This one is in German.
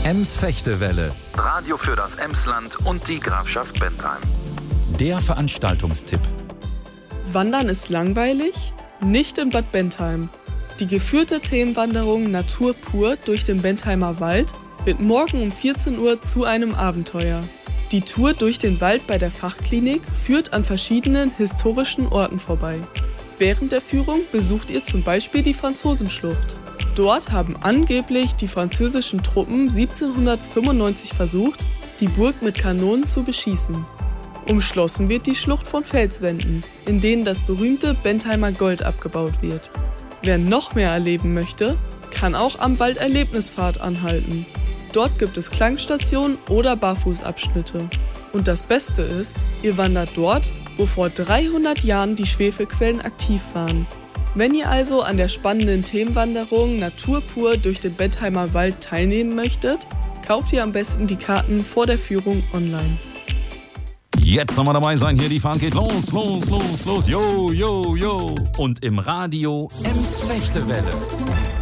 Ems-Fechtewelle, Radio für das Emsland und die Grafschaft Bentheim. der Veranstaltungstipp. Wandern ist langweilig? Nicht in Bad Bentheim. Die geführte Themenwanderung Natur pur durch den Bentheimer Wald wird morgen um 14 Uhr zu einem Abenteuer. Die Tour durch den Wald bei der Fachklinik führt an verschiedenen historischen Orten vorbei. Während der Führung besucht ihr zum Beispiel die Franzosenschlucht. Dort haben angeblich die französischen Truppen 1795 versucht, die Burg mit Kanonen zu beschießen. Umschlossen wird die Schlucht von Felswänden, in denen das berühmte Bentheimer Gold abgebaut wird. Wer noch mehr erleben möchte, kann auch am Walderlebnispfad anhalten. Dort gibt es Klangstationen oder Barfußabschnitte. Und das Beste ist, ihr wandert dort, wo vor 300 Jahren die Schwefelquellen aktiv waren. Wenn ihr also an der spannenden Themenwanderung Natur pur durch den Bentheimer Wald teilnehmen möchtet, kauft ihr am besten die Karten vor der Führung online. Jetzt nochmal dabei sein, hier die Fahrt geht los, los, los, los, yo, yo, yo. Und im Radio Ems-Fechtewelle.